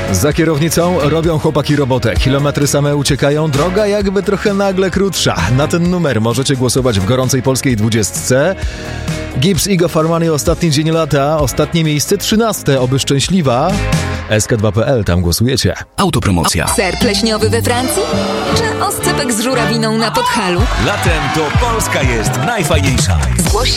Za kierownicą robią chłopaki robotę. Kilometry same uciekają, droga jakby trochę nagle krótsza. Na ten numer możecie głosować w gorącej polskiej 20. Gibbs i Go Farmani, ostatni dzień lata, ostatnie miejsce 13, oby szczęśliwa. SK2.pl, tam głosujecie. Autopromocja. Ser pleśniowy we Francji? Czy oscypek z żurawiną na Podhalu? Latem to Polska jest najfajniejsza. Zgłoś